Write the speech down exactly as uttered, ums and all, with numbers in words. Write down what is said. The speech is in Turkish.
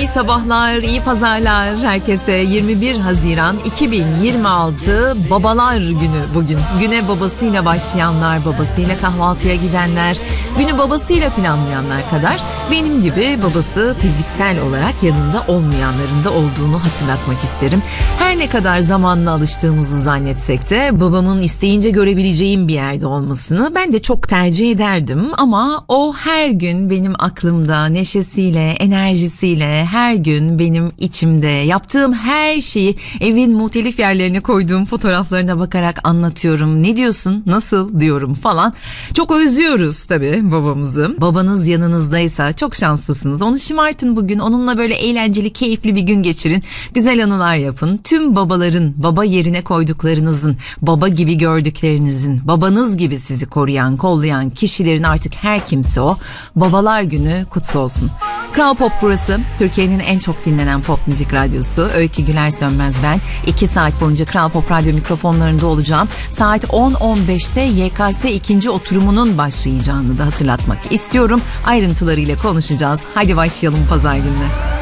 İyi sabahlar, iyi pazarlar herkese. yirmi bir Haziran iki bin yirmi altı Babalar Günü bugün. Güne babasıyla başlayanlar, babasıyla kahvaltıya gidenler, günü babasıyla planlayanlar kadar benim gibi babası fiziksel olarak yanında olmayanların da olduğunu hatırlatmak isterim. Her ne kadar zamanla alıştığımızı zannetsek de babamın isteyince görebileceğim bir yerde olmasını ben de çok tercih ederdim. Ama o her gün benim aklımda, neşesiyle, enerjisiyle, her gün benim içimde, yaptığım her şeyi evin muhtelif yerlerine koyduğum fotoğraflarına bakarak anlatıyorum. Ne diyorsun, nasıl diyorum falan. Çok özlüyoruz tabii babamızı. Babanız yanınızdaysa çok şanslısınız. Onu şımartın bugün, onunla böyle eğlenceli, keyifli bir gün geçirin. Güzel anılar yapın. Tüm babaların, baba yerine koyduklarınızın, baba gibi gördüklerinizin, babanız gibi sizi koruyan, kollayan kişilerin, artık her kimse o, Babalar Günü kutlu olsun. Kral Pop burası. Türkiye'nin en çok dinlenen pop müzik radyosu. Öykü Güler Sönmez ben. iki saat boyunca Kral Pop radyo mikrofonlarında olacağım. Saat on on beşte Y K S ikinci oturumunun başlayacağını da hatırlatmak istiyorum. Ayrıntılarıyla konuşacağız. Hadi başlayalım pazar gününe.